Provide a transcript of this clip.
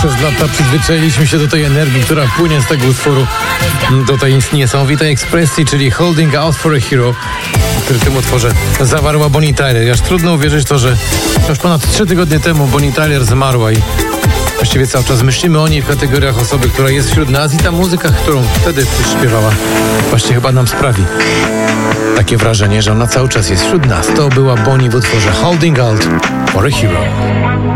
Przez lata przyzwyczailiśmy się do tej energii, która płynie z tego utworu, do tej niesamowitej ekspresji, czyli Holding Out for a Hero, który w tym utworze zawarła Bonnie Tyler. Aż trudno uwierzyć to, że już ponad 3 tygodnie temu Bonnie Tyler zmarła i właściwie cały czas myślimy o niej w kategoriach osoby, która jest wśród nas i ta muzyka, którą wtedy śpiewała, właśnie chyba nam sprawi takie wrażenie, że ona cały czas jest wśród nas. To była Bonnie w utworze Holding Out for a Hero.